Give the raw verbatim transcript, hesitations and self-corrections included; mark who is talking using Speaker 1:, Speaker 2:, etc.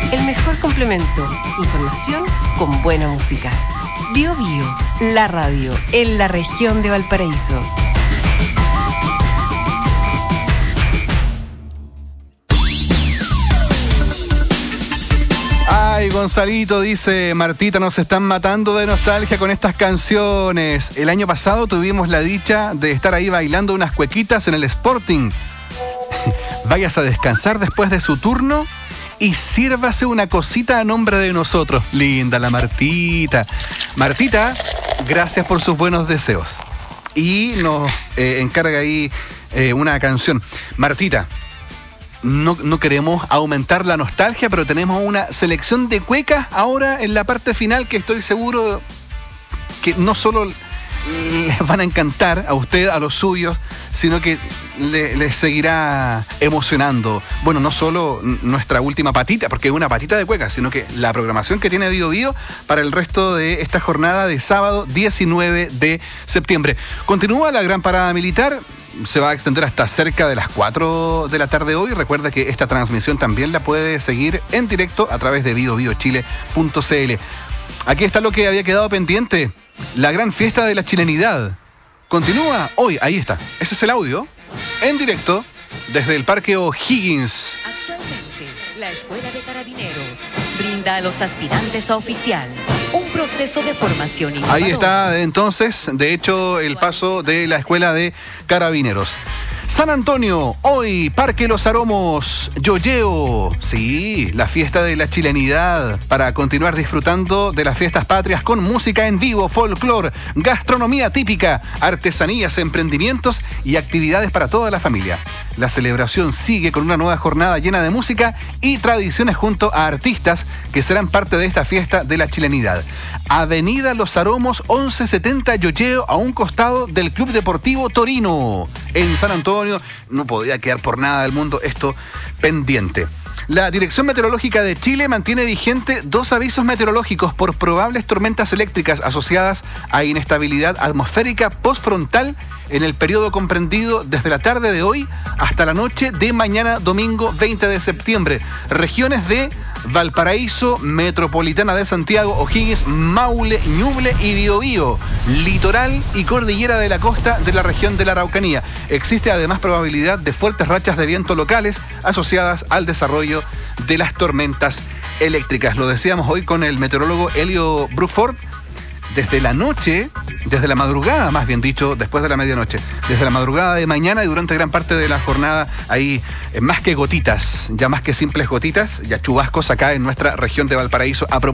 Speaker 1: el mejor complemento. Información con buena música. Bio Bio, la radio en la región de Valparaíso.
Speaker 2: Ay, Gonzalito, dice Martita, nos están matando de nostalgia con estas canciones. El año pasado tuvimos la dicha de estar ahí bailando unas cuequitas en el Sporting. Vayas a descansar después de su turno y sírvase una cosita a nombre de nosotros. Linda la Martita. Martita, gracias por sus buenos deseos. Y nos eh, encarga ahí eh, una canción. Martita, no, no queremos aumentar la nostalgia, pero tenemos una selección de cuecas ahora en la parte final que estoy seguro que no solo les van a encantar a usted, a los suyos, sino que les le seguirá emocionando. Bueno, no solo nuestra última patita, porque es una patita de cueca, sino que la programación que tiene Bio Bio para el resto de esta jornada de sábado diecinueve de septiembre. Continúa la gran parada militar. Se va a extender hasta cerca de las cuatro de la tarde hoy. Recuerda que esta transmisión también la puede seguir en directo a través de bio bio chile punto c l. Aquí está lo que había quedado pendiente. La gran fiesta de la chilenidad. Continúa hoy, ahí está. Ese es el audio, en directo, desde el Parque O'Higgins.
Speaker 3: Actualmente, la Escuela de Carabineros brinda a los aspirantes a oficial un proceso de formación innovador.
Speaker 2: Ahí está, entonces, de hecho, el paso de la Escuela de Carabineros. San Antonio, hoy, Parque Los Aromos, Yoyeo. Sí, la fiesta de la chilenidad para continuar disfrutando de las fiestas patrias con música en vivo, folclore, gastronomía típica, artesanías, emprendimientos y actividades para toda la familia. La celebración sigue con una nueva jornada llena de música y tradiciones junto a artistas que serán parte de esta fiesta de la chilenidad. Avenida Los Aromos, once setenta Yoyeo, a un costado del Club Deportivo Torino, en San Antonio. No podía quedar por nada del mundo esto pendiente. La Dirección Meteorológica de Chile mantiene vigente dos avisos meteorológicos por probables tormentas eléctricas asociadas a inestabilidad atmosférica postfrontal en el periodo comprendido desde la tarde de hoy hasta la noche de mañana domingo veinte de septiembre. Regiones de Valparaíso, Metropolitana de Santiago, O'Higgins, Maule, Ñuble y Biobío, litoral y cordillera de la costa de la región de la Araucanía. Existe además probabilidad de fuertes rachas de viento locales asociadas al desarrollo de las tormentas eléctricas. Lo decíamos hoy con el meteorólogo Elio Bruford. Desde la noche, desde la madrugada, más bien dicho, después de la medianoche, desde la madrugada de mañana y durante gran parte de la jornada, hay eh, más que gotitas, ya más que simples gotitas, ya chubascos acá en nuestra región de Valparaíso. A